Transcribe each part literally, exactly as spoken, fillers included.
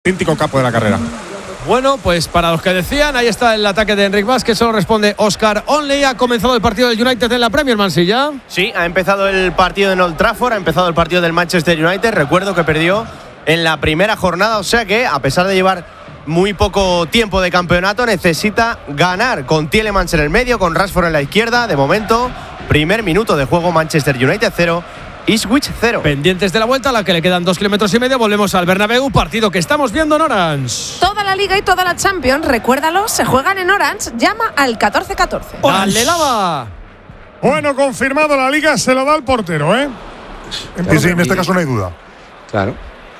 Auténtico capo de la carrera. Bueno, pues para los que decían, ahí está el ataque de Enric Mas, que solo responde Oscar Onley. Ha comenzado el partido del United en la Premier, Mansilla. Sí, ha empezado el partido en Old Trafford, ha empezado el partido del Manchester United. Recuerdo que perdió en la primera jornada, o sea que a pesar de llevar muy poco tiempo de campeonato, necesita ganar con Tielemans en el medio, con Rashford en la izquierda. De momento, primer minuto de juego, Manchester United cero. Ipswich cero. Pendientes de la vuelta, a la que le quedan dos kilómetros y medio, volvemos al Bernabéu, partido que estamos viendo en Orange. Toda la Liga y toda la Champions, recuérdalo, se juegan en Orange. Llama al catorce catorce. ¡Dale, Lava! Bueno, confirmado, la Liga se lo da al portero, ¿eh? Sí, sí, en este caso no hay duda. Claro.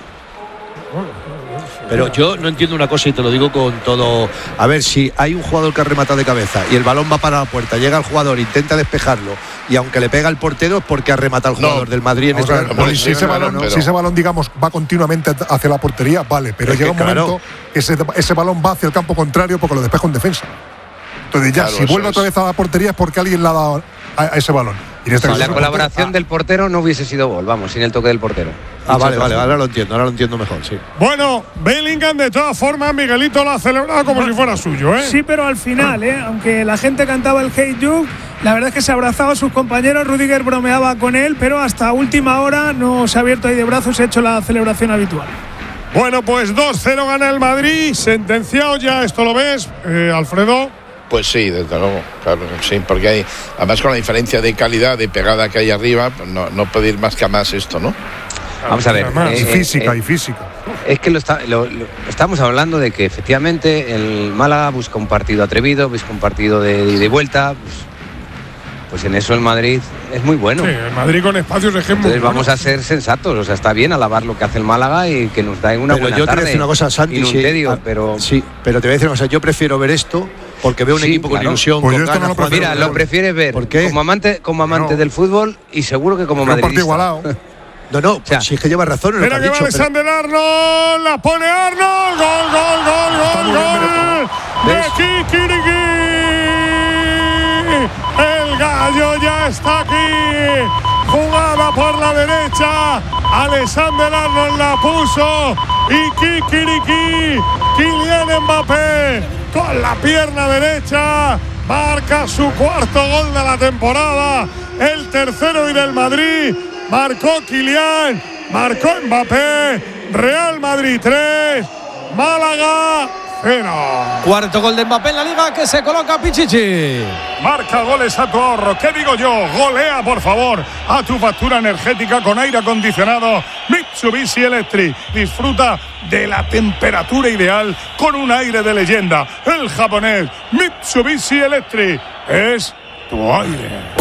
Pero yo no entiendo una cosa y te lo digo con todo. A ver, si hay un jugador que remata de cabeza y el balón va para la puerta, llega el jugador, intenta despejarlo y aunque le pega el portero es porque ha rematado el jugador no, del Madrid en este momento. Si, si, ese balón, no, si ese balón, digamos, va continuamente hacia la portería, vale, pero, pero llega que, un momento claro. que ese, ese balón va hacia el campo contrario porque lo despeja en defensa. Entonces ya, claro, si vuelve otra vez a la portería es porque alguien le ha dado a, a ese balón. Y este sí, la colaboración ah. del portero no hubiese sido gol, vamos, sin el toque del portero. Ah, vale, vale, ahora lo entiendo, ahora lo entiendo mejor, sí. Bueno, Bellingham de todas formas, Miguelito lo ha celebrado como si fuera suyo, ¿eh? Sí, pero al final, ¿eh? Aunque la gente cantaba el Hey You, la verdad es que se abrazaba a sus compañeros, Rudiger bromeaba con él, pero hasta última hora no se ha abierto ahí de brazos, se ha hecho la celebración habitual. Bueno, pues dos cero gana el Madrid, sentenciado ya, ¿esto lo ves, eh, Alfredo? Pues sí, desde luego, claro, sí, porque hay, además con la diferencia de calidad, de pegada que hay arriba, pues no, no puede ir más que a más esto, ¿no? Vamos a ver. Eh, y física, eh, y física. Es que lo, está, lo, lo estamos hablando de que efectivamente el Málaga busca un partido atrevido, busca un partido de, de, de vuelta. Pues, pues en eso el Madrid es muy bueno. Sí, el Madrid con espacios es ejemplo. Entonces vamos a ser sensatos, o sea, está bien alabar lo que hace el Málaga y que nos da una pero buena yo tarde. Te voy a decir una cosa, Santi, sí, tedio, pero sí, pero te voy a decir una cosa, yo prefiero ver esto porque veo un sí, equipo con claro. ilusión, pues con ganas, no pues mira, lo prefieres ver como amante, como amante no. del fútbol y seguro que como madridista. Un partido igualado. No, no, o sea, si es que lleva razón en lo que ha dicho. Pero... Alexander Arnold, la pone Arnold, gol, gol, gol, gol, gol de Kikiriki. El gallo ya está aquí. Jugada por la derecha. Alexander Arnold la puso y Kikiriki, Kylian Mbappé con la pierna derecha marca su cuarto gol de la temporada, el tercero y del Madrid. Marcó Kylian, marcó Mbappé. Real Madrid tres, Málaga cero. Cuarto gol de Mbappé en la Liga, que se coloca Pichichi. Marca goles a tu ahorro. ¿Qué digo yo? Golea, por favor, a tu factura energética con aire acondicionado Mitsubishi Electric. Disfruta de la temperatura ideal con un aire de leyenda. El japonés Mitsubishi Electric es tu aire.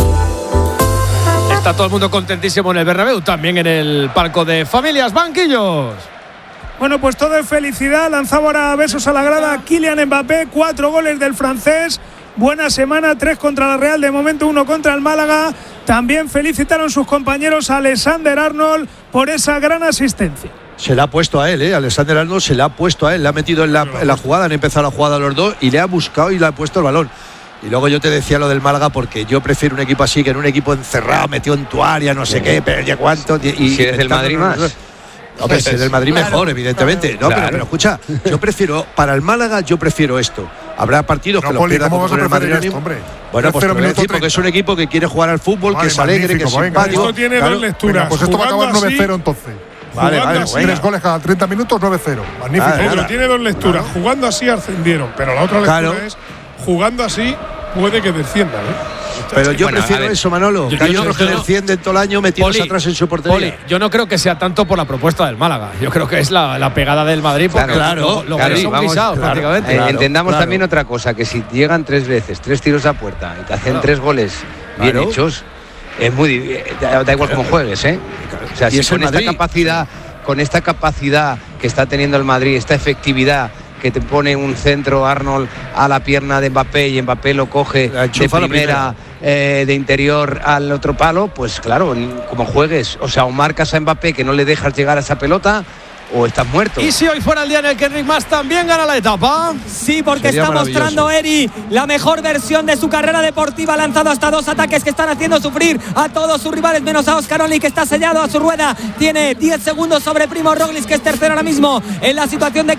Está todo el mundo contentísimo en el Bernabéu, también en el palco de familias, banquillos. Bueno, pues todo es felicidad. Lanzaba ahora besos a la grada Kylian Mbappé, cuatro goles del francés. Buena semana, tres contra la Real, de momento uno contra el Málaga. También felicitaron sus compañeros a Alexander Arnold por esa gran asistencia. Se la ha puesto a él, ¿eh? Alexander Arnold se la ha puesto a él, le ha metido en la, en la jugada, han empezado la jugada los dos y le ha buscado y le ha puesto el balón. Y luego yo te decía lo del Málaga porque yo prefiero un equipo así que en un equipo encerrado, metido en tu área, no sé qué, pero ya cuánto. Y, y si eres del Madrid más. Hombre, si es del Madrid claro, mejor, evidentemente. Claro, no, claro. Pero, pero escucha, yo prefiero, para el Málaga, yo prefiero esto. Habrá partidos no, que lo pierdan como con el Madrid. Esto, hombre? Bueno, pues te voy a decir, porque es un equipo que quiere jugar al fútbol, vale, que es alegre, que es simpático. Esto tiene claro. dos lecturas. Venga, pues esto va a acabar nueve cero entonces. Vale, vale, así, tres goles cada treinta minutos, nueve cero. Magnífico. Vale, pero tiene dos lecturas. Claro. Jugando así ascendieron, pero la otra lectura claro. es jugando así puede que desciendan, ¿eh? Pero yo bueno, prefiero eso, Manolo. Yo, que hay otros que descienden todo el año metidos Poli, atrás en su portería. Poli, yo no creo que sea tanto por la propuesta del Málaga. Yo creo que es la, la pegada del Madrid. Porque claro, lo, claro, lo son vamos, pisados, claro. prácticamente. Eh, claro, entendamos claro. también otra cosa, que si llegan tres veces, tres tiros a puerta y te hacen claro. tres goles bien claro. hechos, es muy da, da igual cómo juegues, ¿eh? O sea, si con esta capacidad, con esta capacidad que está teniendo el Madrid, esta efectividad que te pone un centro Arnold a la pierna de Mbappé y Mbappé lo coge de primera eh, de interior al otro palo, pues claro, como juegues, o sea, o marcas a Mbappé que no le dejas llegar a esa pelota, o estás muerto. ¿Y si hoy fuera el día en el que Enric Mas también gana la etapa? Sí, porque Sería está mostrando Eri la mejor versión de su carrera deportiva. Ha lanzado hasta dos ataques que están haciendo sufrir a todos sus rivales, menos a Oscar Onley, que está sellado a su rueda. Tiene diez segundos sobre Primo Roglic, que es tercero ahora mismo en la situación de